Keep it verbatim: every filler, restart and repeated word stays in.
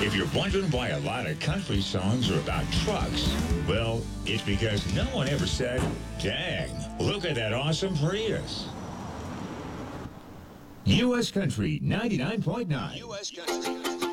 If you're wondering why a lot of country songs are about trucks, well, it's because no one ever said, dang, look at that awesome Prius. U S Country ninety-nine point nine. U S Country.